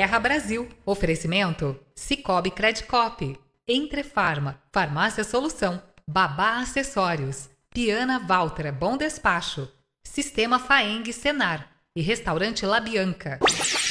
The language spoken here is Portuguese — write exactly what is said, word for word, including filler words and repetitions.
Coerra Brasil. Oferecimento Cicobi Credicop. Entrefarma, Farmácia Solução, Babá Acessórios, Piana Walter Bom Despacho, Sistema Faeng Senar e Restaurante La Bianca.